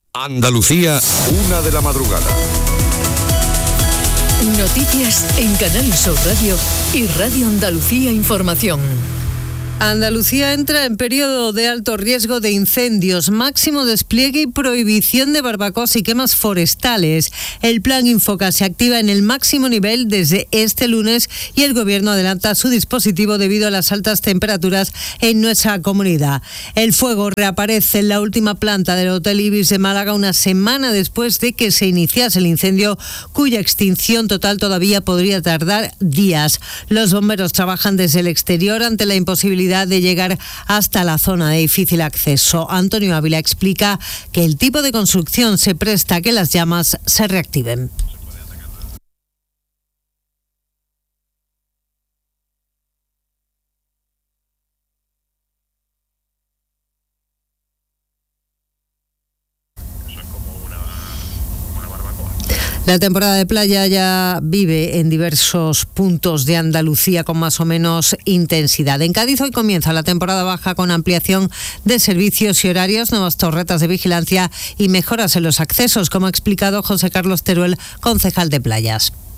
Andalucía, 1 de la madrugada. Noticias en Canal Sur Radio y Radio Andalucía Información. Andalucía entra en periodo de alto riesgo de incendios, máximo despliegue y prohibición de barbacoas y quemas forestales. El plan Infoca se activa en el máximo nivel desde este lunes y el Gobierno adelanta su dispositivo debido a las altas temperaturas en nuestra comunidad. El fuego reaparece en la última planta del Hotel Ibis de Málaga una semana después de que se iniciase el incendio, cuya extinción total todavía podría tardar días. Los bomberos trabajan desde el exterior ante la imposibilidad de llegar hasta la zona de difícil acceso. Antonio Ávila explica que el tipo de construcción se presta a que las llamas se reactiven. La temporada de playa ya vive en diversos puntos de Andalucía con más o menos intensidad. En Cádiz hoy comienza la temporada baja con ampliación de servicios y horarios, nuevas torretas de vigilancia y mejoras en los accesos, como ha explicado José Carlos Teruel, concejal de playas.